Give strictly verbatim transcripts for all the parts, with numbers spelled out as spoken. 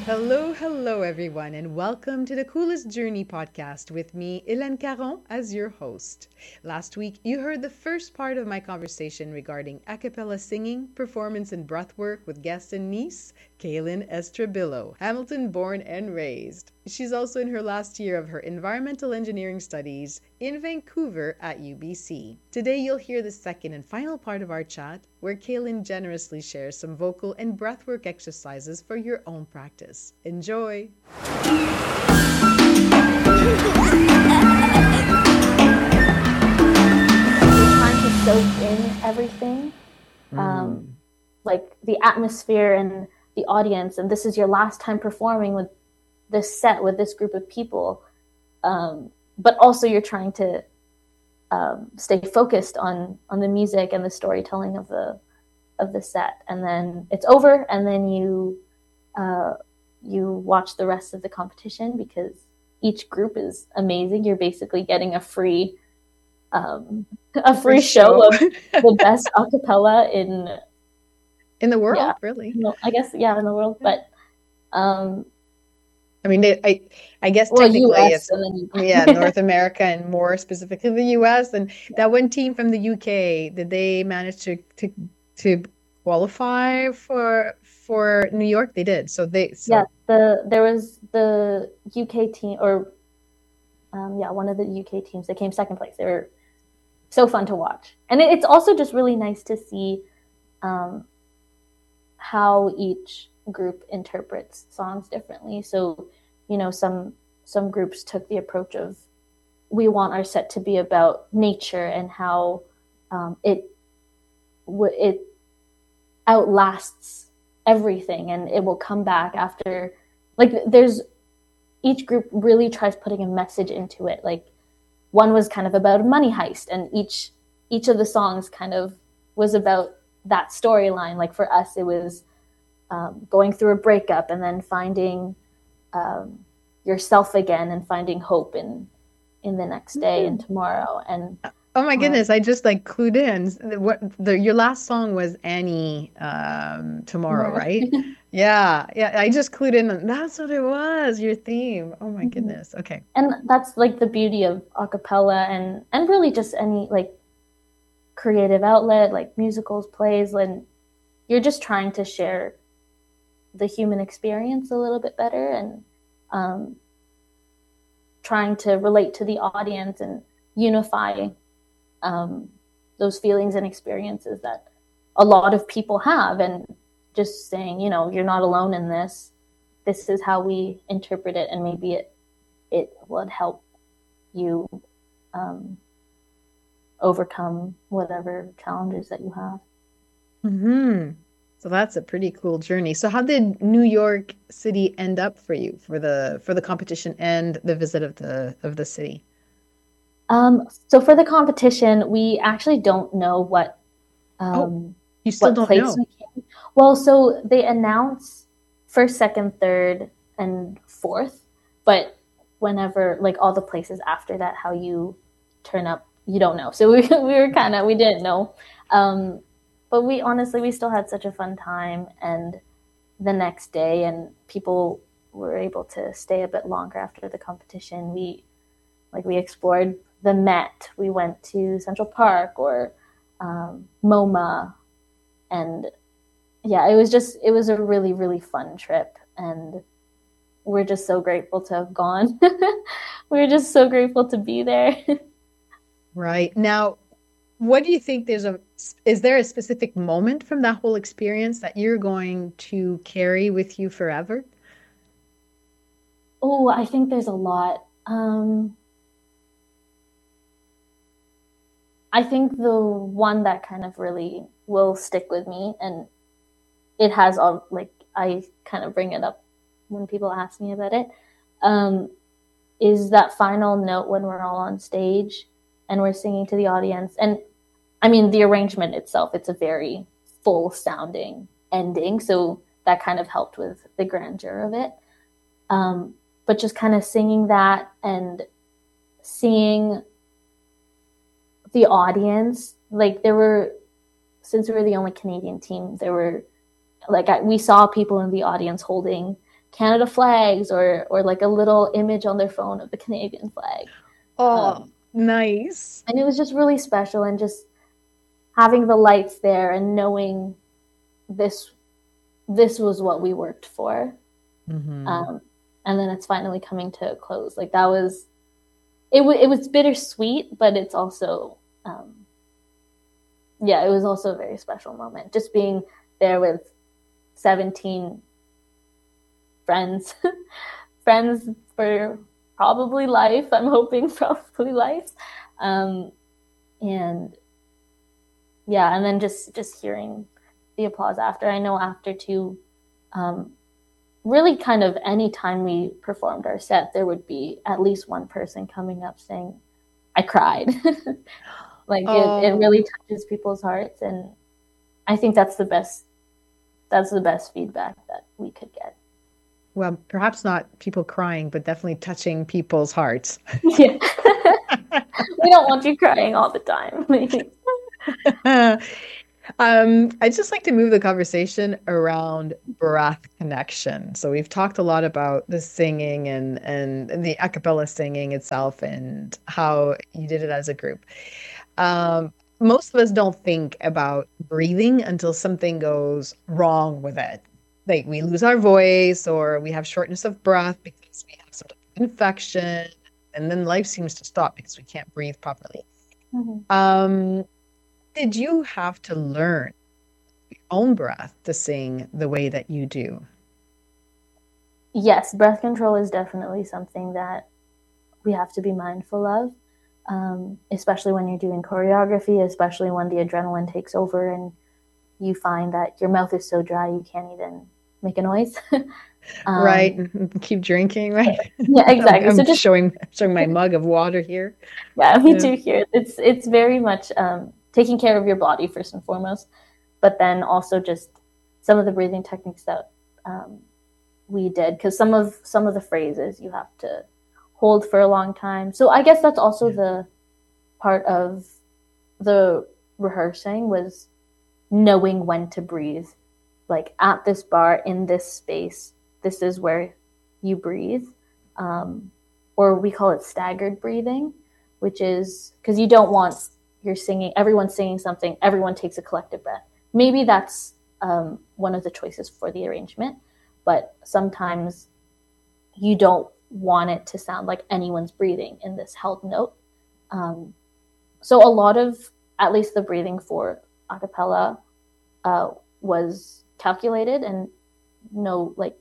Hello, hello, everyone, and welcome to the Coolest Journey podcast with me, Hélène Caron, as your host. Last week, you heard the first part of my conversation regarding a cappella singing, performance, and breathwork with guest and niece, Kaylin Estrabillo, Hamilton born and raised. She's also in her last year of her environmental engineering studies in Vancouver at U B C. Today, you'll hear the second and final part of our chat, where Kaylin generously shares some vocal and breathwork exercises for your own practice. Enjoy! Trying to soak in everything, mm. um, like the atmosphere and the audience, and this is your last time performing with this set, with this group of people, um, but also you're trying to um, stay focused on on the music and the storytelling of the of the set, and then it's over, and then you uh, you watch the rest of the competition because each group is amazing. You're basically getting a free um, a free, free show, show of the best a cappella in in the world, yeah, really. No, I guess yeah, in the world, but um, I mean, they, I I guess well, technically U S it's and then yeah, North America and more specifically the U S. And yeah. That one team from the U K, did they manage to to to qualify for for New York? They did. So they so. Yeah, the there was the U K team or um, yeah, one of the U K teams that came second place. They were so fun to watch, and it, it's also just really nice to see um, how each group interprets songs differently. So, you know, some some groups took the approach of we want our set to be about nature and how um, it it outlasts everything, and it will come back after. Like, there's each group really tries putting a message into it. Like, one was kind of about a money heist, and each each of the songs kind of was about that storyline. Like, for us, it was um, going through a breakup and then finding um, yourself again and finding hope in in the next day mm-hmm. and tomorrow. And oh my goodness, um, I just like clued in. What the your last song was Annie um, Tomorrow, tomorrow. Right? yeah, yeah. I just clued in. That's what it was. Your theme. Oh my mm-hmm. goodness. Okay. And that's like the beauty of a cappella and and really just any like creative outlet, like musicals, plays, and you're just trying to share the human experience a little bit better, and um, trying to relate to the audience and unify um, those feelings and experiences that a lot of people have, and just saying, you know, you're not alone in this. This is how we interpret it, and maybe it it would help you um, overcome whatever challenges that you have. Mm-hmm. So that's a pretty cool journey. So how did New York City end up for you for the for the competition and the visit of the of the city? Um, so for the competition, we actually don't know what um, oh, you still what don't place know. we came. Well, so they announce first, second, third, and fourth, but whenever like all the places after that, how you turn up, you don't know. So we we were kind of we didn't know. Um, But we honestly, we still had such a fun time. And the next day, and people were able to stay a bit longer after the competition. We, like, we explored the Met. We went to Central Park or um, MoMA. And yeah, it was just, it was a really, really fun trip. And we're just so grateful to have gone. We're just so grateful to be there. Right. Now, what do you think there's a, is there a specific moment from that whole experience that you're going to carry with you forever? Oh, I think there's a lot. Um, I think the one that kind of really will stick with me, and it has all, like, I kind of bring it up when people ask me about it, um, is that final note when we're all on stage and we're singing to the audience. And I mean, the arrangement itself, it's a very full sounding ending. So that kind of helped with the grandeur of it. Um, but just kind of singing that and seeing the audience, like there were, since we were the only Canadian team, there were like, I, we saw people in the audience holding Canada flags or or like a little image on their phone of the Canadian flag. Oh, Um, nice. and it was just really special, and just having the lights there and knowing this this was what we worked for. Mm-hmm. Um, and then it's finally coming to a close. Like that was it. W- it was bittersweet, but it's also um, yeah, it was also a very special moment. Just being there with seventeen friends, friends for probably life. I'm hoping probably life, um, and yeah, and then just just hearing the applause after. I know after too, um, really kind of any time we performed our set, there would be at least one person coming up saying, "I cried." Like it, it Oh, really touches people's hearts, and I think that's the best. That's the best feedback that we could get. well, perhaps not people crying, but definitely touching people's hearts. Yeah, we don't want you crying all the time. Um, I'd just like to move the conversation around breath connection. So we've talked a lot about the singing and and the a cappella singing itself and how you did it as a group. Um, most of us don't think about breathing until something goes wrong with it. Like we lose our voice or we have shortness of breath because we have some type of infection, and then life seems to stop because we can't breathe properly. Mhm. Um, did you have to learn your own breath to sing the way that you do? Yes, breath control is definitely something that we have to be mindful of, um, especially when you're doing choreography, especially when the adrenaline takes over and you find that your mouth is so dry you can't even make a noise. Right. um, Keep drinking, right? yeah, I'm, exactly. So I'm just showing showing my mug of water here. yeah, me Yeah. too. Here, it's it's very much um, taking care of your body first and foremost, but then also just some of the breathing techniques that um, we did, because some of some of the phrases you have to hold for a long time. So I guess that's also Yeah. the part of the rehearsing, was knowing when to breathe. Like at this bar in this space, this is where you breathe, um, or we call it staggered breathing, which is because you don't want you're singing, everyone's singing something, everyone takes a collective breath. Maybe that's um, one of the choices for the arrangement, but sometimes you don't want it to sound like anyone's breathing in this held note. Um, so a lot of, at least the breathing for a cappella, uh, was calculated and no, like,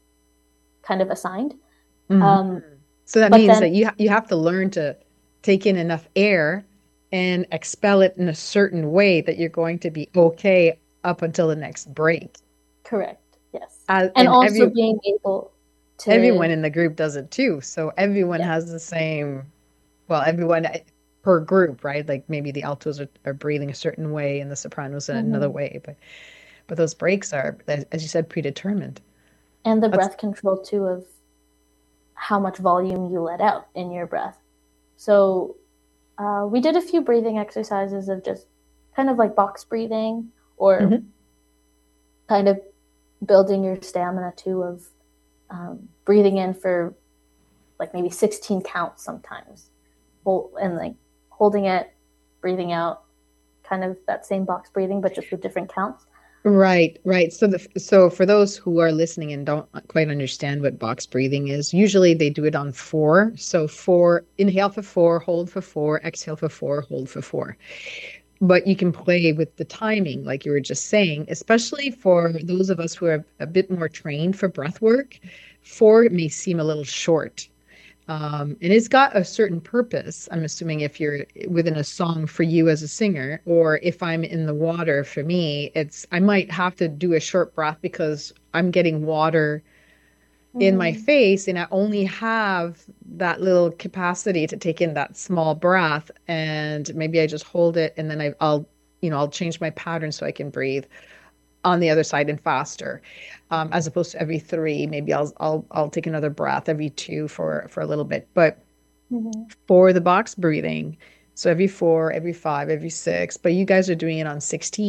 kind of assigned. Mhm. Um, So that but means then, that you ha you have to learn to take in enough air and expel it in a certain way that you're going to be okay up until the next break. correct, yes. Uh, And and also every being able to, everyone in the group does it too. So everyone yeah. has the same, well, everyone uh, per group, right? Like maybe the altos are, are breathing a certain way and the sopranos in another Mm-hmm. way, but but those breaks are, as as you said, predetermined. And the That's breath control too, of how much volume you let out in your breath. So uh, we did a few breathing exercises of just kind of like box breathing, or Mhm. kind of building your stamina too, of um, breathing in for like maybe sixteen counts sometimes, and like holding it, breathing out, kind of that same box breathing, but just with different counts. Right, right. So the so for those who are listening and don't quite understand what box breathing is, usually they do it on four. So four, inhale for four, hold for four, exhale for four, hold for four. But you can play with the timing, like you were just saying, especially for those of us who are a bit more trained for breath work. Four may seem a little short. Um, and it's got a certain purpose. I'm assuming if you're within a song for you as a singer, or if I'm in the water for me, it's I might have to do a short breath because I'm getting water in my Mm-hmm. face and I only have that little capacity to take in that small breath. And maybe I just hold it and then I, I'll, you know, I'll change my pattern so I can breathe on the other side and faster, um, as opposed to every three. Maybe I'll I'll I'll take another breath every two for for a little bit. But Mm-hmm. for the box breathing, so every four, every five, every six. But you guys are doing it on sixteen.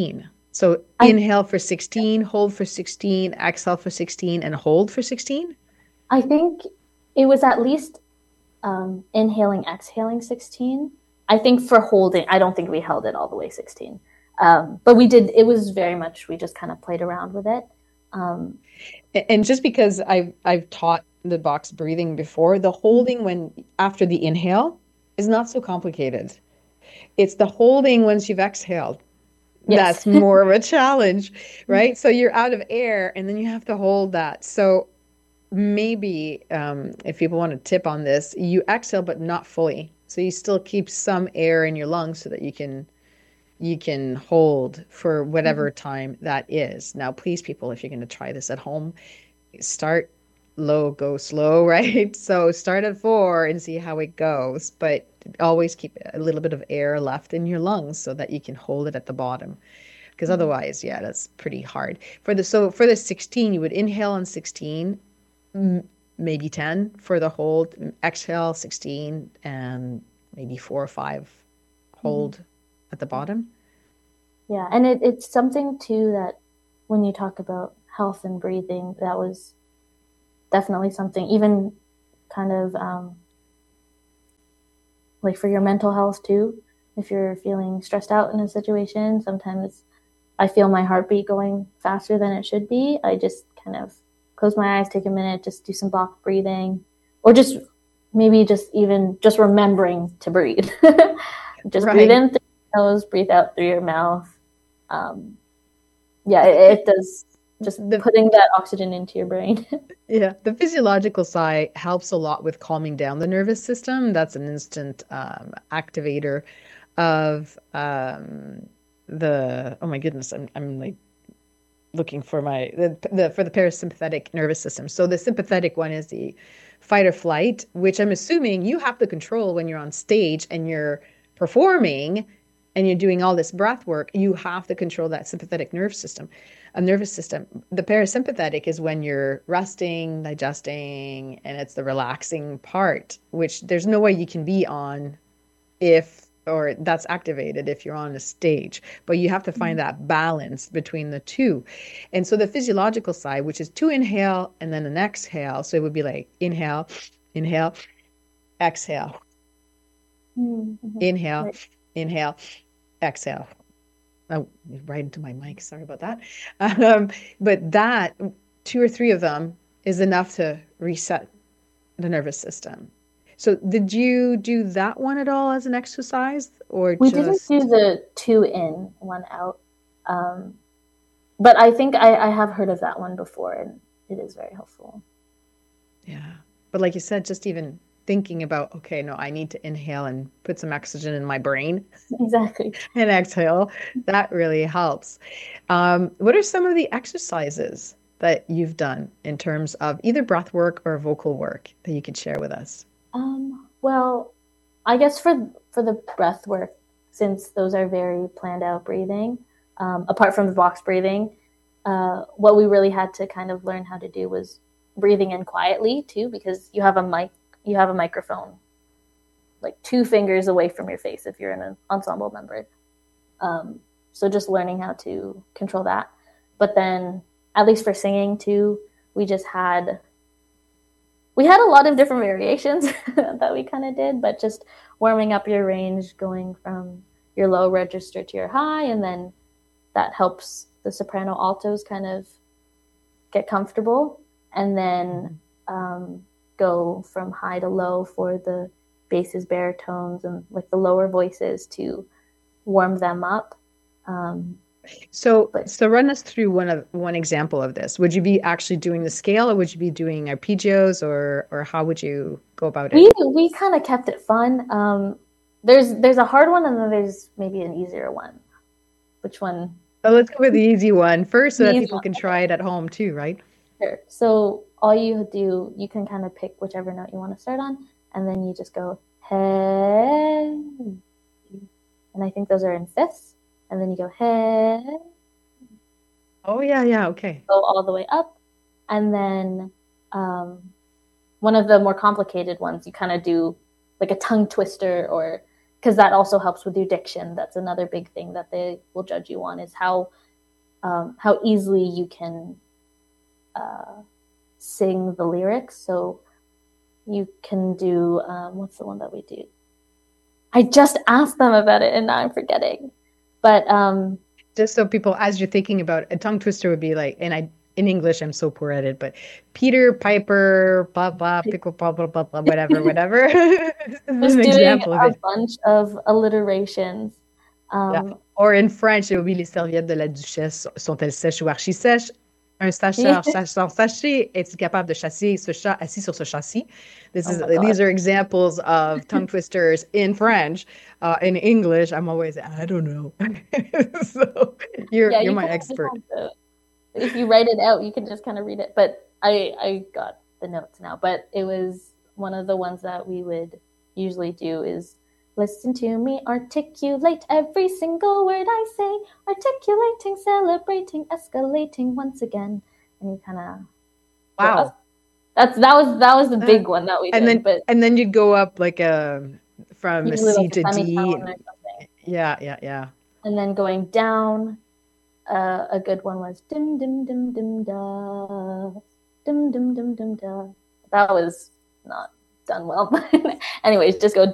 So I inhale for sixteen, hold for sixteen, exhale for sixteen, and hold for sixteen? I think it was at least um, inhaling, exhaling sixteen. I think for holding, I don't think we held it all the way sixteen. Um, but we did, it was very much, we just kind of played around with it. Um, And just because I've I've taught the box breathing before, the holding when after the inhale is not so complicated. It's the holding once you've exhaled. yes. That's more of a challenge, right? So you're out of air and then you have to hold that. So maybe um, if people want a tip on this, you exhale but not fully. So you still keep some air in your lungs so that you can you can hold for whatever time that is. Now, please, people, if you're going to try this at home, start low, go slow, right? So start at four and see how it goes, but always keep a little bit of air left in your lungs so that you can hold it at the bottom. Because otherwise, yeah, that's pretty hard. For the so for the sixteen, you would inhale on sixteen, maybe ten for the hold, exhale sixteen, and maybe four or five hold mm-hmm. at the bottom. Yeah, and it, it's something too that when you talk about health and breathing, that was definitely something, even kind of um, like for your mental health too. If you're feeling stressed out in a situation, sometimes I feel my heartbeat going faster than it should be. I just kind of close my eyes, take a minute, just do some box breathing, or just maybe just even just remembering to breathe. Just right. Breathe in through your nose, breathe out through your mouth. Um, yeah, it, it does just the, putting that oxygen into your brain. Yeah, the physiological side helps a lot with calming down the nervous system. That's an instant um, activator of um, the, oh my goodness, I'm, I'm like looking for my, the, the for the parasympathetic nervous system. So the sympathetic one is the fight or flight, which I'm assuming you have to control when you're on stage and you're performing and you're doing all this breath work. You have to control that sympathetic nerve system, a nervous system. The parasympathetic is when you're resting, digesting, and it's the relaxing part, which there's no way you can be on if, or that's activated if you're on a stage, but you have to find that balance between the two. And so the physiological side, which is to inhale and then an exhale. So it would be like inhale, inhale, exhale, mm-hmm. inhale, right. Inhale, exhale. Oh, right into my mic. Sorry about that. Um, but that, two or three of them is enough to reset the nervous system. So did you do that one at all as an exercise, or we just... didn't do the two in, one out. Um, but I think I, I have heard of that one before, and it is very helpful. Yeah. But like you said, just even thinking about, okay, no, I need to inhale and put some oxygen in my brain. Exactly. And exhale. That really helps. Um, what are some of the exercises that you've done in terms of either breath work or vocal work that you could share with us? Um, well, I guess for for the breath work, since those are very planned out breathing, um, apart from the box breathing, uh, what we really had to kind of learn how to do was breathing in quietly too, because you have a mic, you have a microphone like two fingers away from your face if you're an ensemble member. Um, so just learning how to control that. But then, at least for singing too, we just had we had a lot of different variations that we kind of did, but just warming up your range, going from your low register to your high, and then that helps the soprano altos kind of get comfortable, and then um, go from high to low for the basses, baritones, and like the lower voices to warm them up. Um, so, but, so run us through one of one example of this. Would you be actually doing the scale, or would you be doing arpeggios, or or how would you go about it? We we kind of kept it fun. Um, there's there's a hard one, and then there's maybe an easier one. Which one? Oh, let's go with the easy one first, so that people one. can try it at home too, right? Sure. So all you do, you can kind of pick whichever note you want to start on, and then you just go hey, and I think those are in fifths, and then you go hey. Oh yeah, yeah, okay. Go all the way up, and then um, one of the more complicated ones, you kind of do like a tongue twister, or because that also helps with your diction. That's another big thing that they will judge you on, is how um, how easily you can uh, sing the lyrics. So you can do um, what's the one that we do? I just asked them about it and now I'm forgetting. But um, just so people, as you're thinking about a tongue twister, would be like, and I in English I'm so poor at it, but Peter Piper, blah blah, pickle blah blah blah blah, whatever, whatever. This is just an doing example of a it. bunch of alliterations. Yeah. Um, Or in French, it would be les serviettes de la duchesse sont-elles sèches ou archi sèches? Un sacheur sans sachet est capable de chasser ce chat assis sur ce châssis? This oh is my God. these are examples of tongue twisters in French. Uh, in English, I'm always I don't know. So you're Yeah, you're you my kind of just expert. have to, if you write it out, you can just kind of read it. But I I got the notes now. But it was one of the ones that we would usually do is listen to me articulate every single word I say, articulating, celebrating, escalating once again, and you kind of go Wow. up. That's that was that was the Uh, big one that we and did. then But and then you'd go up like a from usually C like a to D. semitone or something, Yeah, yeah, yeah. and then going down. Uh, a good one was dim dim dim dim da dim dim dim dim da. That was not done well, but anyways, just go